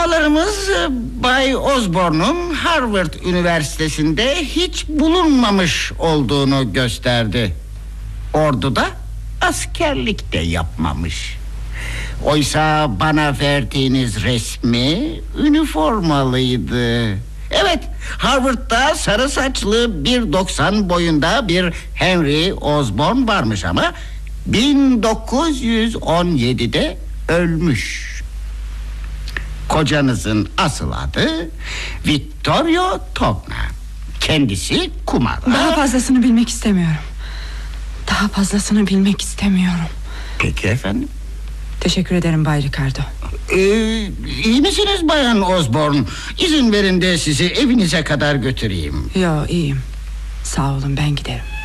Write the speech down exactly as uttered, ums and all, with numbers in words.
Babalarımız Bay Osborne'un Harvard Üniversitesi'nde hiç bulunmamış olduğunu gösterdi. Orduda askerlik de yapmamış. Oysa bana verdiğiniz resmi üniformalıydı. Evet, Harvard'da sarı saçlı bir doksan boyunda bir Henry Osborne varmış ama bin dokuz yüz on yedide ölmüş. Kocanızın asıl adı Vittorio Togna. Kendisi kumarda. Daha fazlasını bilmek istemiyorum. Daha fazlasını bilmek istemiyorum. Peki efendim. Teşekkür ederim Bay Ricardo. Ee, iyi misiniz Bayan Osborne? İzin verin de sizi evinize kadar götüreyim. Yo, iyiyim. Sağ olun, ben giderim.